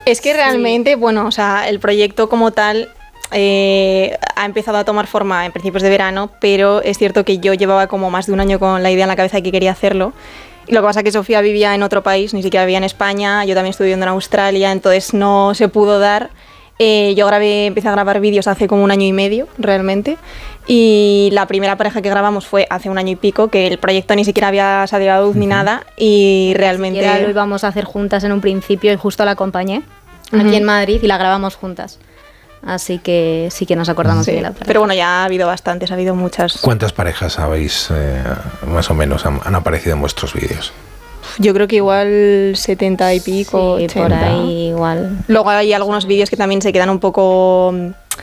Es que realmente, bueno, o sea, el proyecto como tal ha empezado a tomar forma en principios de verano, pero es cierto que yo llevaba como más de un año con la idea en la cabeza de que quería hacerlo. Y lo que pasa es que Sofía vivía en otro país, ni siquiera vivía en España, yo también estuve viviendo en Australia, entonces no se pudo dar. Yo empecé a grabar vídeos hace como 1 año y medio, realmente, y la primera pareja que grabamos fue hace 1 año y pico, que el proyecto ni siquiera había salido a luz ni nada, y realmente... Lo íbamos a hacer juntas en un principio y justo la acompañé aquí en Madrid y la grabamos juntas. Así que sí que nos acordamos de la pareja. Pero bueno, ya ha habido bastantes, ha habido muchas. ¿Cuántas parejas habéis, más o menos, han aparecido en vuestros vídeos? Yo creo que igual 70 y pico, sí, 80. Por ahí igual. Luego hay algunos vídeos que también se quedan un poco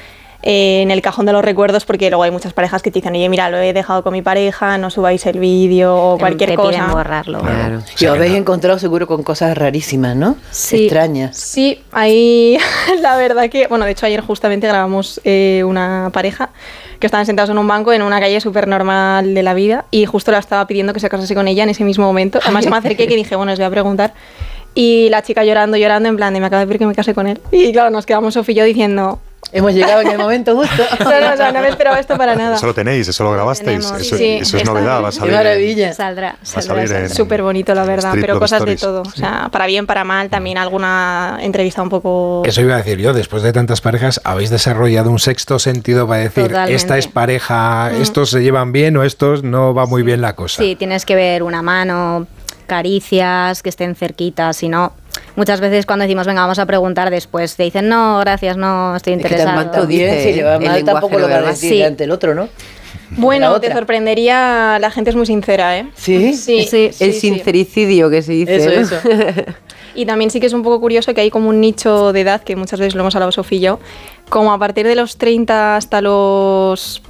en el cajón de los recuerdos, porque luego hay muchas parejas que te dicen, oye, mira, lo he dejado con mi pareja, no subáis el vídeo o cualquier cosa. Te piden borrarlo. Claro. Y os habéis encontrado seguro con cosas rarísimas, ¿no? Sí. Extrañas. Sí, ahí la verdad que, bueno, de hecho ayer justamente grabamos una pareja que estaban sentados en un banco en una calle súper normal de la vida y justo la estaba pidiendo que se casase con ella en ese mismo momento. Además me acerqué y dije, bueno, les voy a preguntar. Y la chica llorando, en plan de me acaba de pedir que me case con él. Y claro, nos quedamos Sofía y yo diciendo... Hemos llegado en el momento justo. No me esperaba esto para nada. Eso lo tenéis, eso lo grabasteis. Eso es novedad, va a salir. Qué maravilla. Saldrá. Súper bonito, la verdad, Street pero Love cosas Stories. de todo. O sea, para bien, para mal, también alguna entrevista un poco... Eso iba a decir yo, después de tantas parejas, ¿habéis desarrollado un sexto sentido para decir, Totalmente. esta es pareja, estos se llevan bien o estos no va muy bien la cosa? Sí, tienes que ver una mano, caricias, que estén cerquitas, si no... Muchas veces cuando decimos, venga, vamos a preguntar después, te dicen, no, gracias, no, estoy interesado. Es que si lleva mal tampoco lo va a decir Sí. ante el otro, ¿no? Bueno, te sorprendería, la gente es muy sincera, ¿eh? ¿Sí? Sí, El sincericidio que se dice. Eso. Y también sí que es un poco curioso que hay como un nicho de edad, que muchas veces lo hemos hablado Sofía y yo, como a partir de los 30 hasta los...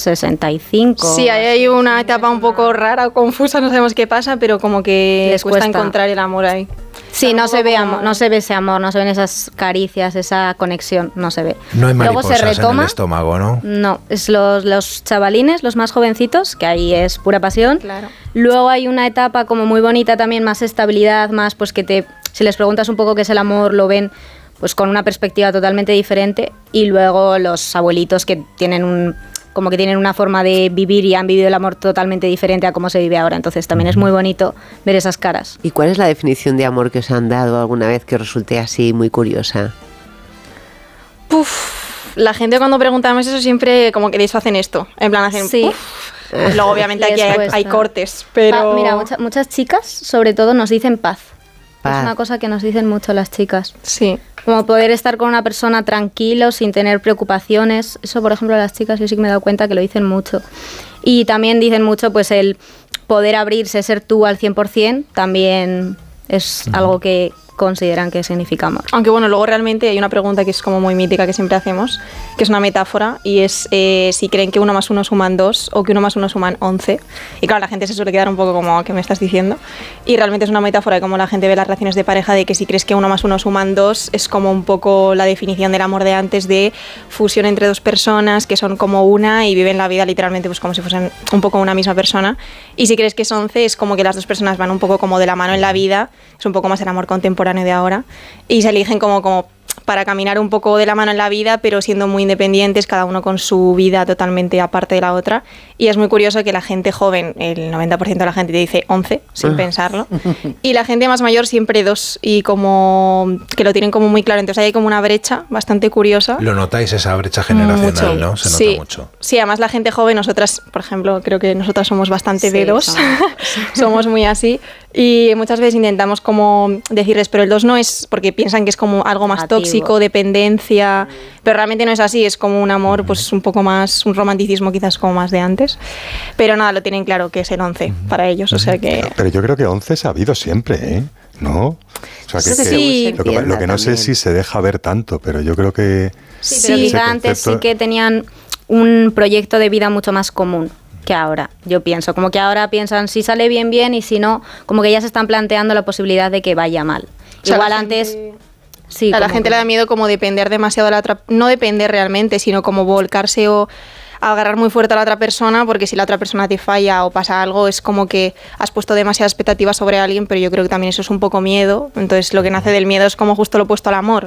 65. Sí, hay una etapa un poco rara o confusa, no sabemos qué pasa, pero como que Les cuesta cuesta encontrar el amor ahí. Sí, no se ve ese amor, no se ven esas caricias, esa conexión, no se ve. No hay Luego mariposas se retoma, en el estómago, ¿no? No, es los chavalines, los más jovencitos, que ahí es pura pasión. Claro. Luego hay una etapa como muy bonita también, más estabilidad, más pues si les preguntas un poco qué es el amor, lo ven pues con una perspectiva totalmente diferente. Y luego los abuelitos que tienen como que tienen una forma de vivir y han vivido el amor totalmente diferente a cómo se vive ahora. Entonces también es muy bonito ver esas caras. ¿Y cuál es la definición de amor que os han dado alguna vez que os resulte así muy curiosa? La gente cuando preguntamos eso siempre como que de hecho hacen esto, en plan hacen Sí. Luego obviamente aquí Les cuesta. hay cortes, pero... Mira, muchas chicas sobre todo nos dicen paz. Paz. Es una cosa que nos dicen mucho las chicas. Sí. Como poder estar con una persona tranquilo, sin tener preocupaciones. Eso, por ejemplo, las chicas yo sí que me he dado cuenta que lo dicen mucho. Y también dicen mucho pues el poder abrirse, ser tú al 100%, también es algo que consideran que significa amor. Aunque bueno, luego realmente hay una pregunta que es como muy mítica que siempre hacemos, que es una metáfora, y es si creen que 1 más 1 suman 2 o que 1 más 1 suman 11. Y claro, la gente se suele quedar un poco como, ¿qué me estás diciendo? Y realmente es una metáfora de cómo la gente ve las relaciones de pareja, de que si crees que 1 más 1 suman 2, es como un poco la definición del amor de antes, de fusión entre dos personas que son como una y viven la vida literalmente pues como si fuesen un poco una misma persona. Y si crees que es 11, es como que las dos personas van un poco como de la mano en la vida, es un poco más el amor contemporáneo de ahora, y se eligen como para caminar un poco de la mano en la vida, pero siendo muy independientes, cada uno con su vida totalmente aparte de la otra. Y es muy curioso que la gente joven, el 90% de la gente te dice 11, sin pensarlo, y la gente más mayor siempre 2, y como que lo tienen como muy claro. Entonces hay como una brecha bastante curiosa. Lo notáis, esa brecha generacional, Mucho. ¿no? Se Sí. nota mucho. Sí, además la gente joven, nosotras, por ejemplo, creo que nosotras somos bastante Sí, de 2, somos muy así, y muchas veces intentamos como decirles, pero el 2 no es, porque piensan que es como algo más Negativo. tóxico, dependencia, pero realmente no es así, es como un amor pues un poco más, un romanticismo quizás como más de antes, pero nada, lo tienen claro que es el 11 para ellos, o sea que... Pero yo creo que 11 se ha habido siempre, ¿eh? ¿No? O sea, Eso sí. lo que no sé es si se deja ver tanto, pero yo creo que... Sí, pero Sí. quizá ese antes sí concepto- que tenían un proyecto de vida mucho más común que ahora, yo pienso. Como que ahora piensan si sale bien, bien, y si no, como que ya se están planteando la posibilidad de que vaya mal. O sea, Igual la antes... gente- Sí, a la como gente que- le da miedo como depender demasiado de la otra, no depender realmente, sino como volcarse o agarrar muy fuerte a la otra persona, porque si la otra persona te falla o pasa algo, es como que has puesto demasiadas expectativas sobre alguien, pero yo creo que también eso es un poco miedo. Entonces lo que nace del miedo es como justo lo opuesto al amor,